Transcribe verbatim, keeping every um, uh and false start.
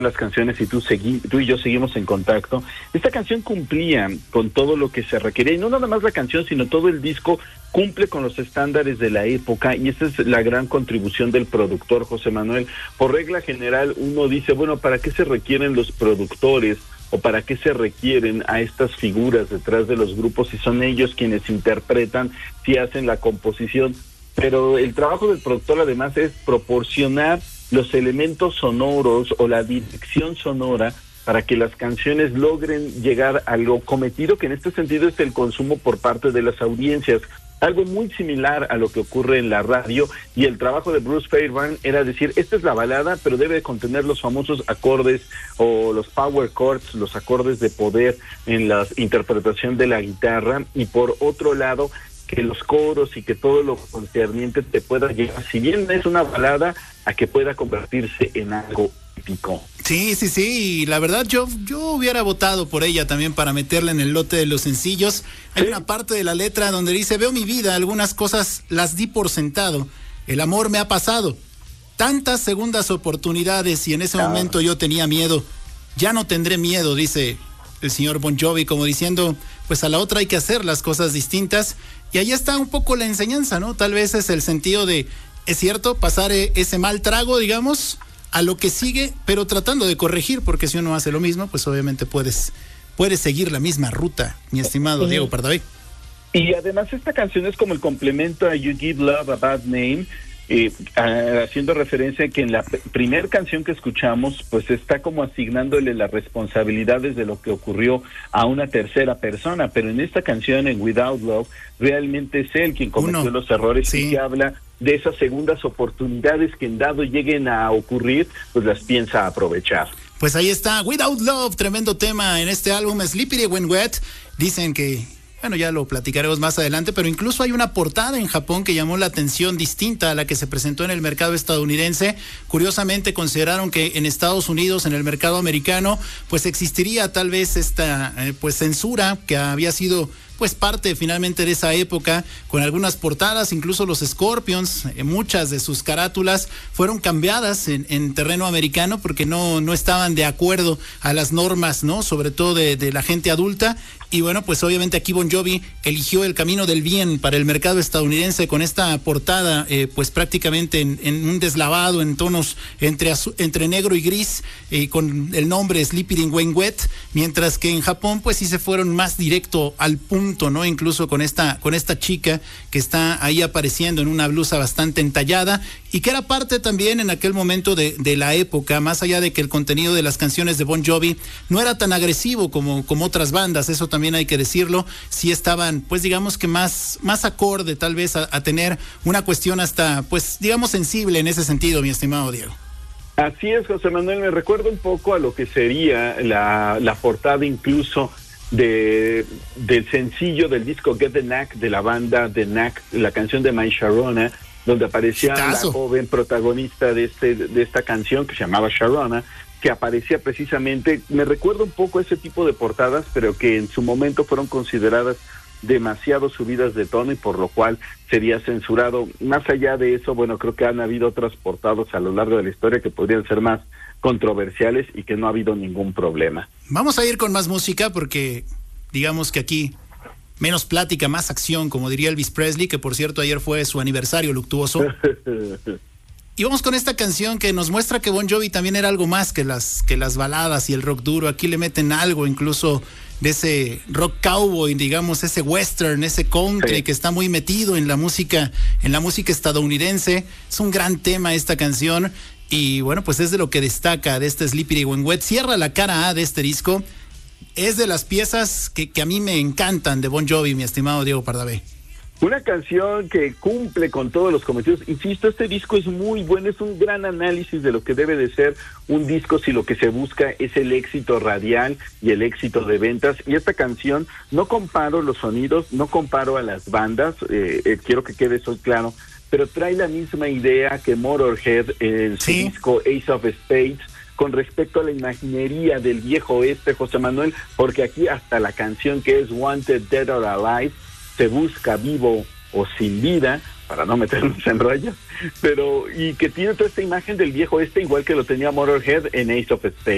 las canciones y tú, segui, tú y yo seguimos en contacto. Esta canción cumplía con todo lo que se requería, y no nada más la canción, sino todo el disco cumple con los estándares de la época, y esa es la gran contribución del productor José Manuel. Por regla general, uno dice, bueno, ¿para qué se requieren los productores? ¿O para qué se requieren a estas figuras detrás de los grupos si son ellos quienes interpretan, si hacen la composición? Pero el trabajo del productor además es proporcionar los elementos sonoros o la dirección sonora para que las canciones logren llegar a lo cometido, que en este sentido es el consumo por parte de las audiencias. Algo muy similar a lo que ocurre en la radio, y el trabajo de Bruce Fairbairn era decir, esta es la balada, pero debe contener los famosos acordes o los power chords, los acordes de poder en la interpretación de la guitarra, y por otro lado, que los coros y que todo lo concerniente te pueda llegar, si bien es una balada, a que pueda convertirse en algo épico. Sí, sí, sí, y la verdad yo, yo hubiera votado por ella también para meterla en el lote de los sencillos. Hay ¿Sí? una parte de la letra donde dice, veo mi vida, algunas cosas las di por sentado, el amor me ha pasado, tantas segundas oportunidades y en ese claro. momento yo tenía miedo, ya no tendré miedo, dice el señor Bon Jovi, como diciendo, pues a la otra hay que hacer las cosas distintas, y ahí está un poco la enseñanza, ¿no? Tal vez es el sentido de, es cierto, pasar ese mal trago, digamos, a lo que sigue, pero tratando de corregir, porque si uno hace lo mismo, pues obviamente puedes, puedes seguir la misma ruta, mi estimado Diego Pardavé. Y además esta canción es como el complemento a You Give Love a Bad Name, eh, haciendo referencia a que en la p- primer canción que escuchamos, pues está como asignándole las responsabilidades de lo que ocurrió a una tercera persona, pero en esta canción, en Without Love, realmente es él quien cometió Uno. los errores sí. y que habla de esas segundas oportunidades que en dado lleguen a ocurrir, pues las piensa aprovechar. Pues ahí está, Without Love, tremendo tema en este álbum, Slippery When Wet. Dicen que, bueno, ya lo platicaremos más adelante, pero incluso hay una portada en Japón que llamó la atención distinta a la que se presentó en el mercado estadounidense. Curiosamente consideraron que en Estados Unidos, en el mercado americano, pues existiría tal vez esta eh, pues censura que había sido pues parte finalmente de esa época, con algunas portadas, incluso los Scorpions, eh, muchas de sus carátulas fueron cambiadas en, en terreno americano porque no, no estaban de acuerdo a las normas, ¿no? Sobre todo de, de la gente adulta. Y bueno, pues obviamente aquí Bon Jovi eligió el camino del bien para el mercado estadounidense con esta portada, eh, pues prácticamente en, en un deslavado en tonos entre, azul, entre negro y gris, eh, con el nombre Slippery When Wet, mientras que en Japón pues sí se fueron más directo al punto, ¿no? Incluso con esta, con esta chica que está ahí apareciendo en una blusa bastante entallada y que era parte también en aquel momento de, de la época, más allá de que el contenido de las canciones de Bon Jovi no era tan agresivo como, como otras bandas, eso también También hay que decirlo, sí estaban, pues digamos que más, más acorde tal vez a, a tener una cuestión hasta, pues digamos sensible en ese sentido, mi estimado Diego. Así es, José Manuel, me recuerda un poco a lo que sería la, la portada incluso de del sencillo del disco Get the Knack de la banda The Knack, la canción de My Sharona, donde aparecía Caso. la joven protagonista de este de esta canción que se llamaba Sharona, que aparecía precisamente, me recuerda un poco a ese tipo de portadas, pero que en su momento fueron consideradas demasiado subidas de tono y por lo cual sería censurado. Más allá de eso, bueno, creo que han habido otras portadas a lo largo de la historia que podrían ser más controversiales y que no ha habido ningún problema. Vamos a ir con más música porque digamos que aquí menos plática, más acción, como diría Elvis Presley, que por cierto ayer fue su aniversario luctuoso. Y vamos con esta canción que nos muestra que Bon Jovi también era algo más que las, que las baladas y el rock duro. Aquí le meten algo incluso de ese rock cowboy, digamos, ese western, ese country sí. que está muy metido en la música, en la música estadounidense. Es un gran tema esta canción y bueno, pues es de lo que destaca de este Slippery When Wet. Cierra la cara A de este disco. Es de las piezas que, que a mí me encantan de Bon Jovi, mi estimado Diego Pardavé. Una canción que cumple con todos los cometidos. Insisto, este disco es muy bueno, es un gran análisis de lo que debe de ser un disco si lo que se busca es el éxito radial y el éxito de ventas. Y esta canción, no comparo los sonidos, no comparo a las bandas, eh, eh, quiero que quede eso claro, pero trae la misma idea que Motorhead en su ¿Sí? disco Ace of Spades, con respecto a la imaginería del viejo oeste, José Manuel, porque aquí hasta la canción que es Wanted, Dead or Alive, se busca vivo o sin vida, para no meternos en rollos, pero y que tiene toda esta imagen del viejo oeste igual que lo tenía Motorhead en Ace of Spades.